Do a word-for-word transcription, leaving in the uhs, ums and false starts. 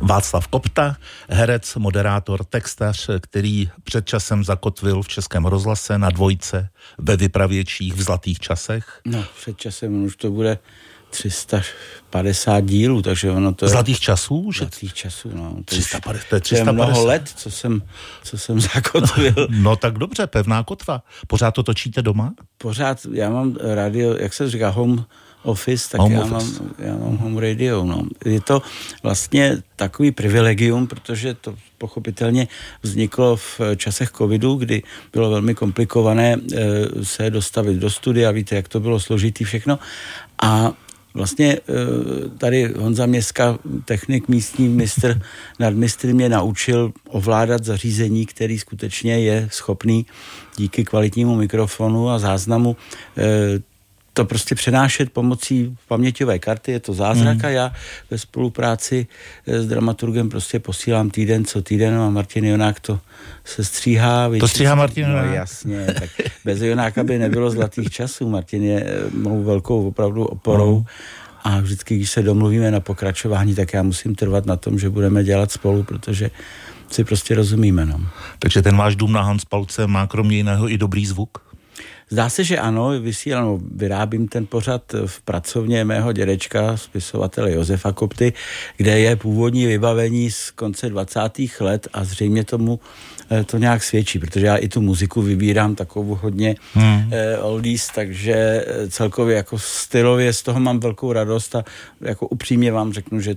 Václav Kopta, herec, moderátor, textař, který před časem zakotvil v Českém rozhlase na Dvojce, ve Vypravěčích, v Zlatých časech. No, před časem už to bude tři sta padesát dílů, takže ono to je... Zlatých časů? Že... Zlatých časů, no. To tři sta padesát, to je tři sta padesát. To je mnoho let, co jsem, co jsem zakotvil. No, no tak dobře, pevná kotva. Pořád to točíte doma? Pořád, já mám radio, jak se říká, home office, tak home já, office. Mám, já mám home radio, no. Je to vlastně takový privilegium, protože to pochopitelně vzniklo v časech covidu, kdy bylo velmi komplikované e, se dostavit do studia, víte, jak to bylo složitý všechno. A vlastně tady Honza Měska, technik místní mistr, nadmistr mě naučil ovládat zařízení, který skutečně je schopný díky kvalitnímu mikrofonu a záznamu to prostě přenášet pomocí paměťové karty, je to zázrak hmm. a já ve spolupráci s dramaturgem prostě posílám týden co týden a Martin Jonák to se stříhá. To stříhá Martin Jonák? No jasně, tak bez Jonáka by nebylo Zlatých časů. Martin je mou velkou opravdu oporou hmm. a vždycky, když se domluvíme na pokračování, tak já musím trvat na tom, že budeme dělat spolu, protože si prostě rozumíme. No. Takže ten váš dům na Hanspalce má kromě jiného i dobrý zvuk? Zdá se, že ano, vysílám, vyrábím ten pořad v pracovně mého dědečka, spisovatele Josefa Kopty, kde je původní vybavení z konce dvacátých let a zřejmě tomu to nějak svědčí, protože já i tu muziku vybírám takovou hodně hmm. eh, oldies, takže celkově jako stylově z toho mám velkou radost a jako upřímně vám řeknu, že